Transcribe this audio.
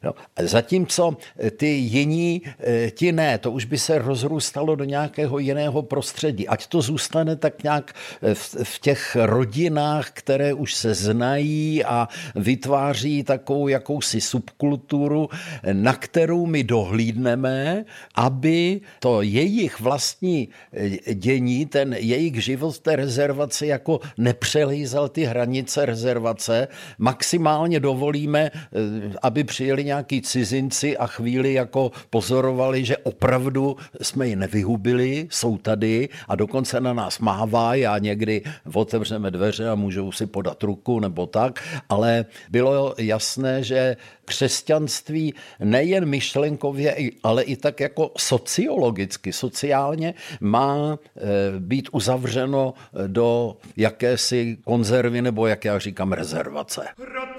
No, zatímco ty jiní, ti ne, to už by se rozrůstalo do nějakého jiného prostředí. Ať to zůstane tak nějak v těch rodinách, které už se znají a vytváří takovou jakousi subkulturu, na kterou my dohlídneme, aby to jejich vlastní dění, ten jejich život v té rezervaci jako nepřelízal ty hranice rezervace. Maximálně dovolíme, aby přijeli nějaký cizinci a chvíli jako pozorovali, že opravdu jsme ji nevyhubili, jsou tady a dokonce na nás mávají a někdy otevřeme dveře a můžou si podat ruku nebo tak, ale bylo jasné, že křesťanství nejen myšlenkově, ale i tak jako sociologicky, sociálně má být uzavřeno do jakési konzervy nebo, jak já říkám, rezervace.